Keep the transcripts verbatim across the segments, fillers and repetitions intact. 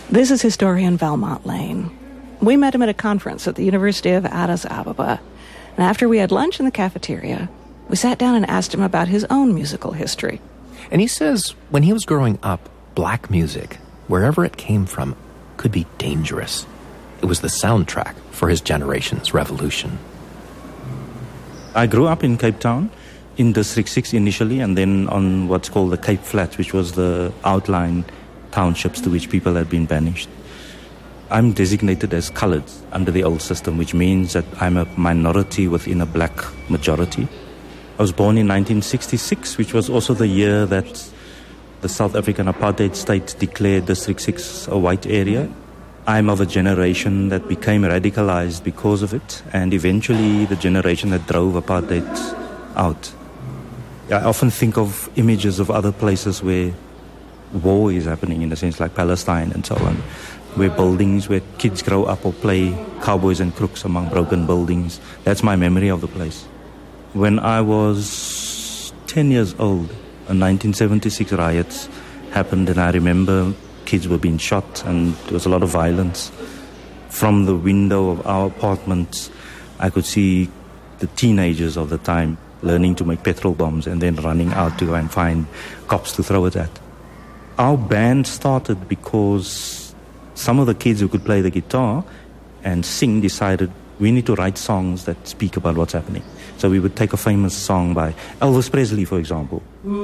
This is historian Valmont Lane. We met him at a conference at the University of Addis Ababa, and after we had lunch in the cafeteria, we sat down and asked him about his own musical history. And he says when he was growing up, black music, wherever it came from, could be dangerous. It was the soundtrack for his generation's revolution. I grew up in Cape Town, in District six initially, and then on what's called the Cape Flats, which was the outlying townships to which people had been banished. I'm designated as coloured under the old system, which means that I'm a minority within a black majority. I was born in nineteen sixty-six, which was also the year that the South African apartheid state declared District six a white area. I'm of a generation that became radicalized because of it, and eventually the generation that drove apartheid out. I often think of images of other places where war is happening, in a sense, like Palestine and so on, where buildings, where kids grow up or play cowboys and crooks among broken buildings. That's my memory of the place. When I was ten years old, a nineteen seventy-six riots happened, and I remember kids were being shot and there was a lot of violence. From the window of our apartments, I could see the teenagers of the time learning to make petrol bombs and then running out to go and find cops to throw it at. Our band started because some of the kids who could play the guitar and sing decided we need to write songs that speak about what's happening. So we would take a famous song by Elvis Presley, for example.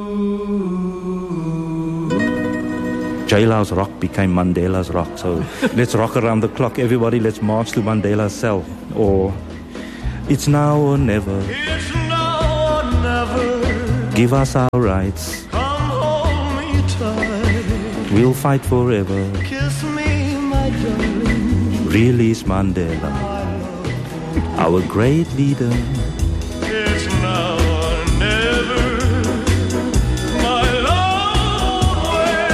Jailhouse Rock became Mandela's Rock. So let's rock around the clock, everybody, let's march to Mandela's cell. Or it's now or never. It's now or never. Give us our rights. Come hold me tight. We'll fight forever. Kiss me, my darling. Release Mandela, our great leader. It's now or never. My love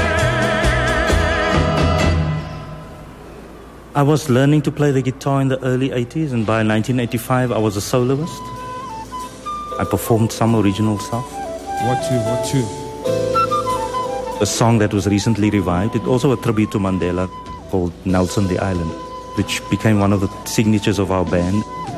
way. I was learning to play the guitar in the early eighties, and by nineteen eighty-five I was a soloist. I performed some original stuff. What tune? What tune? A song that was recently revived. It's also a tribute to Mandela called Nelson the Island, which became one of the signatures of our band.